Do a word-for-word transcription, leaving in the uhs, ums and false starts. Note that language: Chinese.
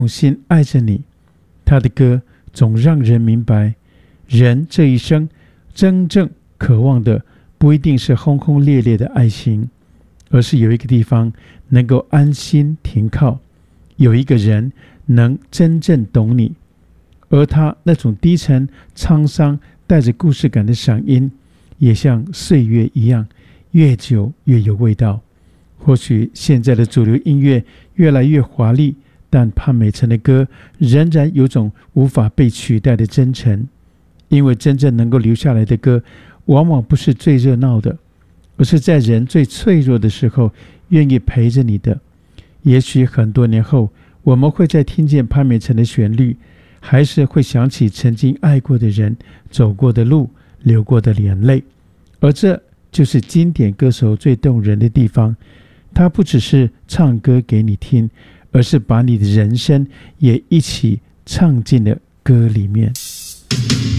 用心爱着你。他的歌总让人明白，人这一生真正渴望的不一定是轰轰烈烈的爱情，而是有一个地方能够安心停靠，有一个人能真正懂你。而他那种低沉沧桑带着故事感的嗓音，也像岁月一样，越久越有味道。或许现在的主流音乐越来越华丽，但潘美辰的歌仍然有种无法被取代的真诚。因为真正能够留下来的歌，往往不是最热闹的，而是在人最脆弱的时候愿意陪着你的。也许很多年后，我们会再听见潘美辰的旋律，还是会想起曾经爱过的人，走过的路，流过的眼泪。而这就是经典歌手最动人的地方，他不只是唱歌给你听，而是把你的人生也一起唱进了歌里面。